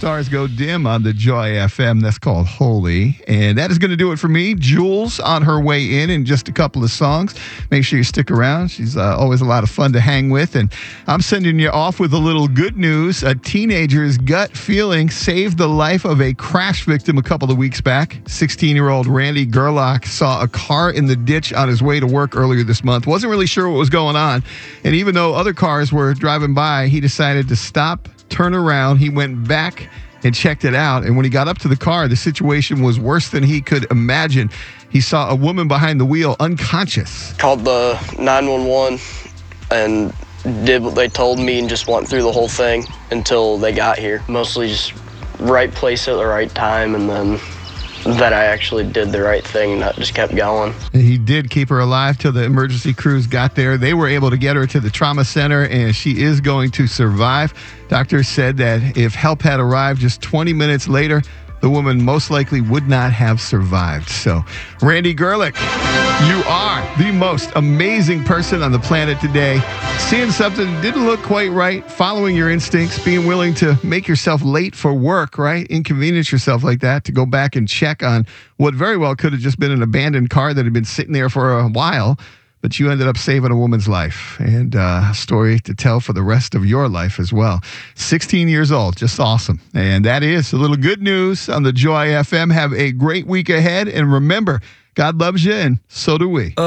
stars go dim on the Joy FM. That's called Holy. And that is going to do it for me. Jules on her way in just a couple of songs. Make sure you stick around. She's always a lot of fun to hang with. And I'm sending you off with a little good news. A teenager's gut feeling saved the life of a crash victim a couple of weeks back. 16-year-old Randy Gerlach saw a car in the ditch on his way to work earlier this month. Wasn't really sure what was going on. And even though other cars were driving by, he decided to stop, turn around. He went back and checked it out. And when he got up to the car, the situation was worse than he could imagine. He saw a woman behind the wheel unconscious. Called the 911 and did what they told me and just went through the whole thing until they got here. Mostly just right place at the right time, and then that I actually did the right thing and not just kept going. And he did keep her alive till the emergency crews got there. They were able to get her to the trauma center, and she is going to survive. Doctors said that if help had arrived just 20 minutes later, the woman most likely would not have survived. So, Randy Gerlach, you are the most amazing person on the planet today. Seeing something that didn't look quite right, following your instincts, being willing to make yourself late for work, right? Inconvenience yourself like that to go back and check on what very well could have just been an abandoned car that had been sitting there for a while. But you ended up saving a woman's life, and a story to tell for the rest of your life as well. 16 years old, just awesome. And that is a little good news on the Joy FM. Have a great week ahead. And remember, God loves you, and so do we.